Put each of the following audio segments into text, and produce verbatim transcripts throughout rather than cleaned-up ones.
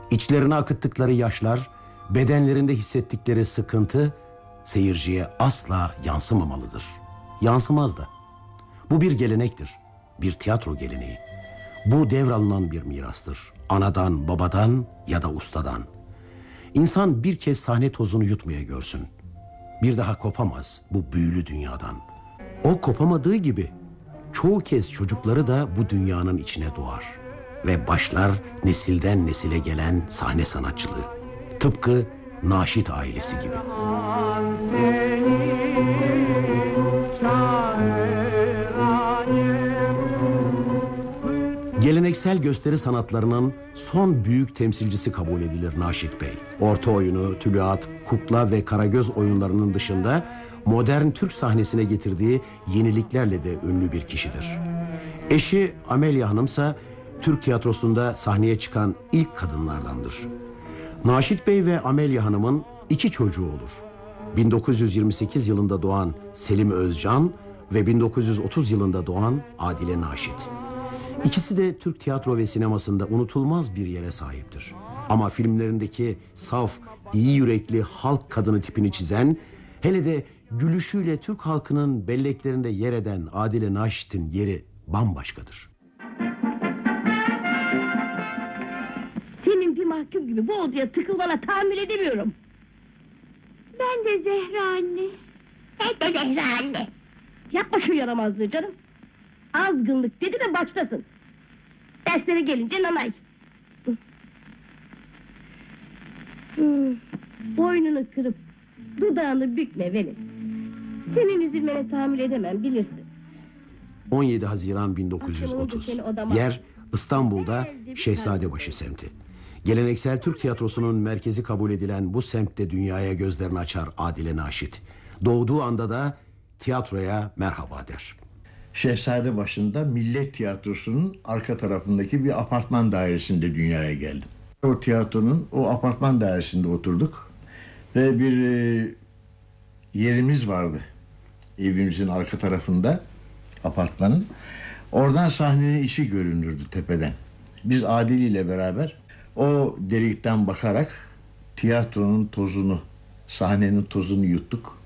İçlerine akıttıkları yaşlar, bedenlerinde hissettikleri sıkıntı seyirciye asla yansımamalıdır. Yansımaz da. Bu bir gelenektir. Bir tiyatro geleneği. Bu devralınan bir mirastır. Anadan, babadan ya da ustadan. İnsan bir kez sahne tozunu yutmaya görsün. Bir daha kopamaz bu büyülü dünyadan. O kopamadığı gibi çoğu kez çocukları da bu dünyanın içine doğar. Ve başlar nesilden nesile gelen sahne sanatçılığı. Tıpkı Naşit ailesi gibi. Geleneksel gösteri sanatlarının son büyük temsilcisi kabul edilir Naşit Bey. Orta oyunu, tülüat, kukla ve karagöz oyunlarının dışında modern Türk sahnesine getirdiği yeniliklerle de ünlü bir kişidir. Eşi Amelia Hanımsa Türk tiyatrosunda sahneye çıkan ilk kadınlardandır. Naşit Bey ve Amelia Hanım'ın iki çocuğu olur. bin dokuz yüz yirmi sekiz yılında doğan Selim Özcan ve bin dokuz yüz otuz yılında doğan Adile Naşit. İkisi de Türk tiyatro ve sinemasında unutulmaz bir yere sahiptir. Ama filmlerindeki saf, iyi yürekli halk kadını tipini çizen, hele de gülüşüyle Türk halkının belleklerinde yer eden Adile Naşit'in yeri bambaşkadır. Senin bir mahkum gibi bu odaya tıkılmana tahammül edemiyorum. Ben de Zehra anne. Ben de Zehra anne. Yapma şu yaramazlığı canım. Azgınlık dedi de başlasın. Derslere gelince nanay. Boynunu kırıp dudağını bükme Veli. Senin üzülmene tahammül edemem, bilirsin. on yedi Haziran bin dokuz yüz otuz. Yer İstanbul'da Şehzadebaşı semti. Geleneksel Türk tiyatrosunun merkezi kabul edilen bu semtte dünyaya gözlerini açar Adile Naşit. Doğduğu anda da tiyatroya merhaba der. Şehzadebaşı'nda Millet Tiyatrosu'nun arka tarafındaki bir apartman dairesinde dünyaya geldim. O tiyatronun o apartman dairesinde oturduk ve bir e, yerimiz vardı evimizin arka tarafında, apartmanın. Oradan sahnenin içi görünürdü tepeden. Biz Adil ile beraber o delikten bakarak tiyatronun tozunu, sahnenin tozunu yuttuk.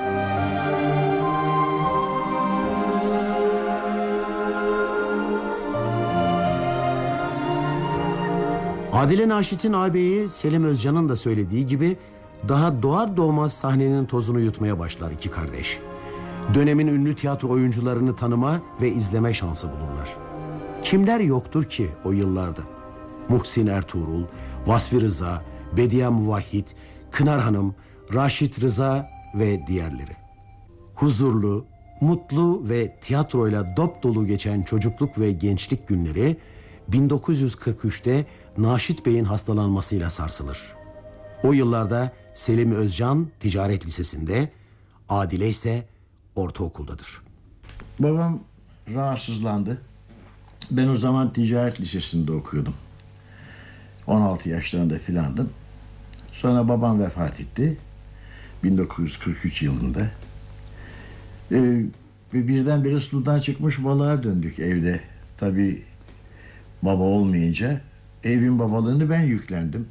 Adile Naşit'in ağabeyi Selim Özcan'ın da söylediği gibi daha doğar doğmaz sahnenin tozunu yutmaya başlar iki kardeş. Dönemin ünlü tiyatro oyuncularını tanıma ve izleme şansı bulurlar. Kimler yoktur ki o yıllarda? Muhsin Ertuğrul, Vasfi Rıza, Bediye Muvahhid, Kınar Hanım, Raşit Rıza ve diğerleri. Huzurlu, mutlu ve tiyatroyla dop dolu geçen çocukluk ve gençlik günleri bin dokuz yüz kırk üçte Naşit Bey'in hastalanmasıyla sarsılır. O yıllarda Selim Özcan Ticaret Lisesi'nde, Adile ise ortaokuldadır. Babam rahatsızlandı. Ben o zaman Ticaret Lisesi'nde okuyordum. on altı yaşlarında filandım. Sonra babam vefat etti. bin dokuz yüz kırk üç yılında. Ee, birdenbire sudan çıkmış balığa döndük evde. Tabii baba olmayınca evin babalığını ben yüklendim.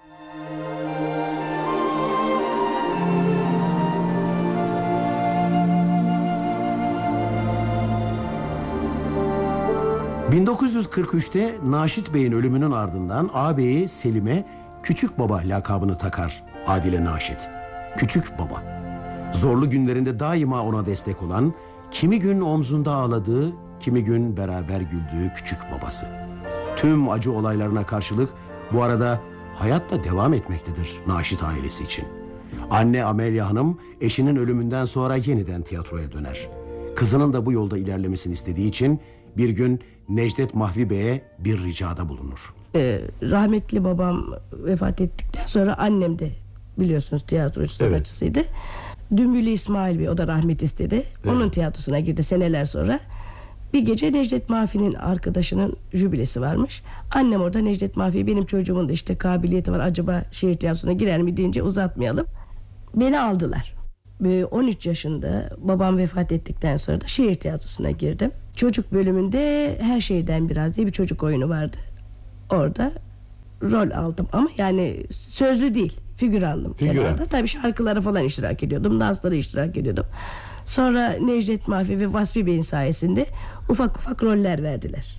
bin dokuz yüz kırk üçte Naşit Bey'in ölümünün ardından ağabeyi Selim'e Küçük Baba lakabını takar Adile Naşit. Küçük Baba. Zorlu günlerinde daima ona destek olan, kimi gün omzunda ağladığı, kimi gün beraber güldüğü küçük babası. Tüm acı olaylarına karşılık bu arada hayat da devam etmektedir Naşit ailesi için. Anne Amelia Hanım eşinin ölümünden sonra yeniden tiyatroya döner. Kızının da bu yolda ilerlemesini istediği için bir gün Necdet Mahvi Bey'e bir ricada bulunur. Ee, rahmetli babam vefat ettikten sonra annem de biliyorsunuz tiyatrocu sanatçısıydı. Evet. Dümbüllü İsmail Bey, o da rahmet istedi. Evet. Onun tiyatrosuna girdi seneler sonra. Bir gece Necdet Mahfi'nin arkadaşının jübilesi varmış. Annem orada Necdet Mahfi, benim çocuğumun da işte kabiliyeti var, acaba şehir tiyatrosuna girer mi deyince uzatmayalım. Beni aldılar. on üç yaşında babam vefat ettikten sonra da şehir tiyatrosuna girdim. Çocuk bölümünde Her Şeyden Biraz diye bir çocuk oyunu vardı. Orada rol aldım ama yani sözlü değil, figür aldım. Figüran. Kenarda. Tabii şarkılara falan iştirak ediyordum, danslara iştirak ediyordum. Sonra Necdet Mahfi ve Vasfi Bey'in sayesinde ufak ufak roller verdiler.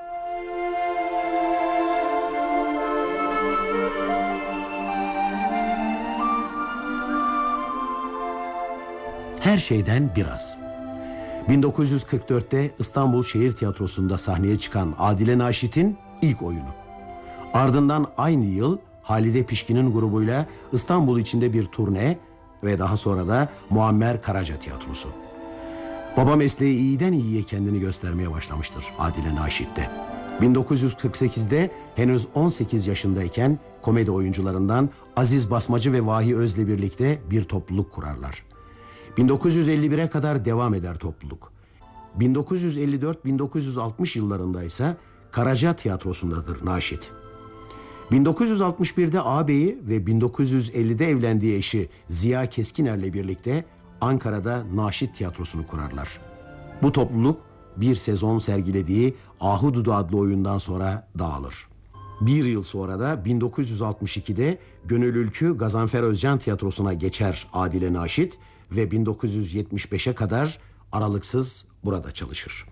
Her şeyden biraz. bin dokuz yüz kırk dörtte İstanbul Şehir Tiyatrosu'nda sahneye çıkan Adile Naşit'in ilk oyunu. Ardından aynı yıl Halide Pişkin'in grubuyla İstanbul içinde bir turne ve daha sonra da Muammer Karaca Tiyatrosu. Baba mesleği iyiden iyiye kendini göstermeye başlamıştır Adile Naşit'te. bin dokuz yüz kırk sekizde henüz on sekiz yaşındayken komedi oyuncularından Aziz Basmacı ve Vahi Öz'le birlikte bir topluluk kurarlar. bin dokuz yüz elli bire kadar devam eder topluluk. bin dokuz yüz elli dört bin dokuz yüz altmış yıllarında ise Karaca Tiyatrosu'ndadır Naşit. bin dokuz yüz altmış birde ağabeyi ve bin dokuz yüz ellide evlendiği eşi Ziya Keskiner'le birlikte Ankara'da Naşit Tiyatrosu'nu kurarlar. Bu topluluk bir sezon sergilediği Ahududu adlı oyundan sonra dağılır. Bir yıl sonra da bin dokuz yüz altmış ikide Gönül Ülkü Gazanfer Özcan Tiyatrosu'na geçer Adile Naşit ve bin dokuz yüz yetmiş beşe kadar aralıksız burada çalışır.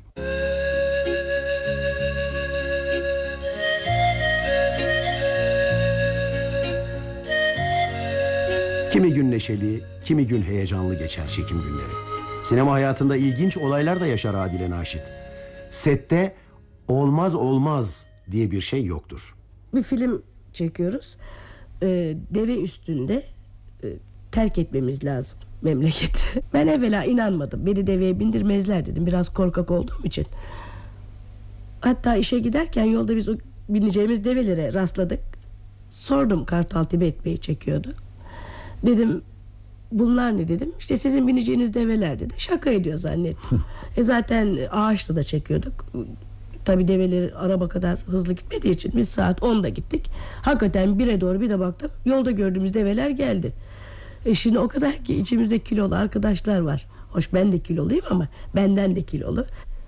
Kimi gün neşeli, kimi gün heyecanlı geçer çekim günleri. Sinema hayatında ilginç olaylar da yaşar Adile Naşit. Sette olmaz olmaz diye bir şey yoktur. Bir film çekiyoruz. Ee, deve üstünde e, terk etmemiz lazım memleketi. Ben evvela inanmadım. Beni deveye bindirmezler dedim. Biraz korkak olduğum için. Hatta işe giderken yolda biz o bineceğimiz develere rastladık. Sordum, Kartal Tibet Bey çekiyordu. Dedim bunlar ne dedim. İşte sizin bineceğiniz develer dedi. Şaka ediyor zannettim. e zaten Ağaçlı'da da çekiyorduk. Tabii develeri araba kadar hızlı gitmediği için biz saat onda gittik. Hakikaten bire doğru bir de baktım. Yolda gördüğümüz develer geldi. E şimdi o kadar ki içimizde kilolu arkadaşlar var. Hoş ben de kiloluyum ama benden de kilolu.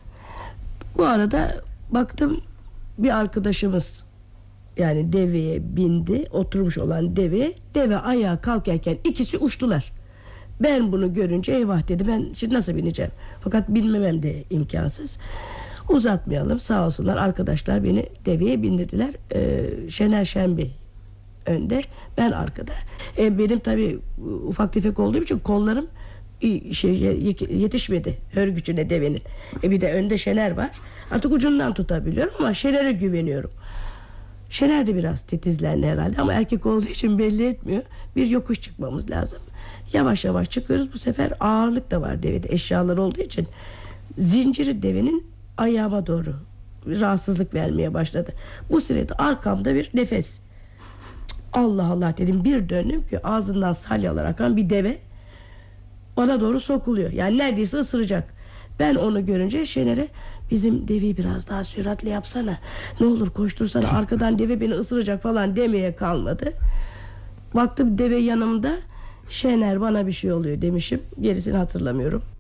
Bu arada baktım bir arkadaşımız yani deveye bindi, oturmuş olan deveye, deve ayağa kalkarken ikisi uçtular. Ben bunu görünce eyvah dedi, ben şimdi nasıl bineceğim? Fakat bilmemem de imkansız. Uzatmayalım, sağ olsunlar arkadaşlar beni deveye bindirdiler. Ee, Şener Şenbi önde, ben arkada. Ee, benim tabii ufak tefek olduğum için kollarım şey, yetişmedi hörgücüne devenin. E bir de önde Şener var. Artık ucundan tutabiliyorum ama Şener'e güveniyorum. Şener de biraz titizlendi herhalde ama erkek olduğu için belli etmiyor. Bir yokuş çıkmamız lazım. Yavaş yavaş çıkıyoruz. Bu sefer ağırlık da var devede, eşyalar olduğu için. Zinciri devenin ayağıma doğru rahatsızlık vermeye başladı. Bu sırada arkamda bir nefes. Allah Allah dedim, bir döndüm ki ağzından salyalar akan bir deve bana doğru sokuluyor. Yani neredeyse ısıracak. Ben onu görünce Şener'e bizim deveyi biraz daha süratli yapsana, ne olur koştursana, arkadan deve beni ısıracak falan demeye kalmadı. Baktım deve yanımda. Şener bana bir şey oluyor demişim, gerisini hatırlamıyorum.